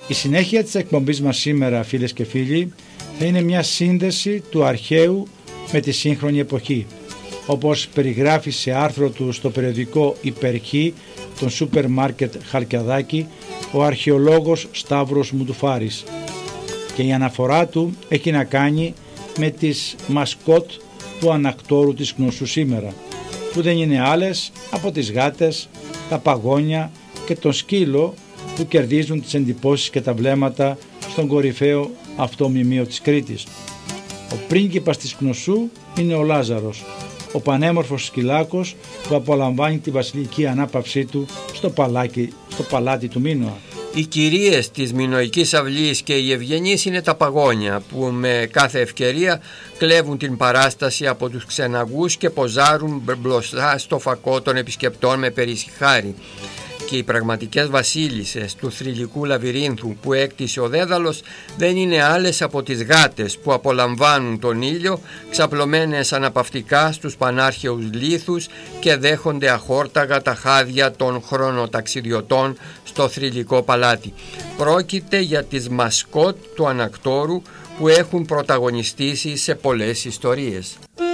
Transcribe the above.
Η συνέχεια της εκπομπής μας σήμερα, φίλες και φίλοι, θα είναι μια σύνδεση του αρχαίου με τη σύγχρονη εποχή, όπως περιγράφει σε άρθρο του στο περιοδικό Υπερχή των σούπερ μάρκετ Χαλκιαδάκη ο αρχαιολόγος Σταύρος Μουντουφάρης, και η αναφορά του έχει να κάνει με τις μασκότ του ανακτόρου της Κνωσού σήμερα, που δεν είναι άλλες από τις γάτες, τα παγόνια και τον σκύλο που κερδίζουν τις εντυπώσεις και τα βλέμματα στον κορυφαίο αυτό μνημείο της Κρήτης. Ο πρίγκιπας της Κνωσού είναι ο Λάζαρος, ο πανέμορφος σκυλάκος που απολαμβάνει τη βασιλική ανάπαυσή του στο παλάτι του Μίνωα. Οι κυρίες της Μινωικής Αυλής και οι ευγενείς είναι τα παγόνια, που με κάθε ευκαιρία κλέβουν την παράσταση από τους ξεναγούς και ποζάρουν μπροστά στο φακό των επισκεπτών με περισχάρι. Και οι πραγματικές βασίλισσες του θρυλικού λαβυρίνθου που έκτισε ο Δέδαλος δεν είναι άλλες από τις γάτες που απολαμβάνουν τον ήλιο ξαπλωμένες αναπαυτικά στους πανάρχαιους λίθους και δέχονται αχόρταγα τα χάδια των χρονοταξιδιωτών στο θρυλικό παλάτι. Πρόκειται για τις μασκότ του ανακτόρου που έχουν πρωταγωνιστήσει σε πολλές ιστορίες.